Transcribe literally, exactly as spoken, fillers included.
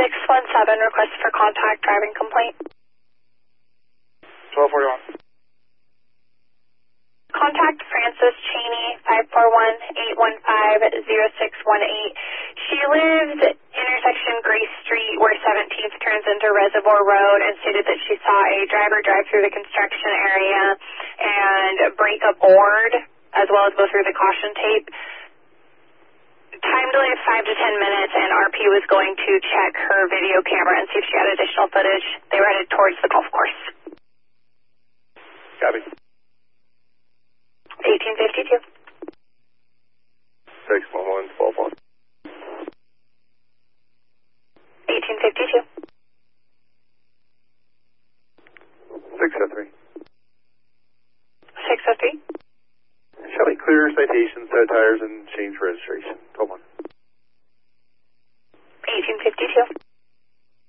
six one seven, request for contact, driving complaint. twelve forty-one. Contact Frances Cheney, five four one, eight one five, zero six one eight. She lives intersection Grace Street where seventeenth turns into Reservoir Road and stated that she saw a driver drive through the construction area and break a board as well as go through the caution tape. Time delay of five to ten minutes, and R P was going to check her video camera and see if she had additional footage. They were headed towards the golf course. Copy. eighteen fifty-two. six one one, twelve one. eighteen fifty-two. six oh three. six oh three. Shall we clear citations, tow tires, and change registration? twelve one. eighteen fifty-two.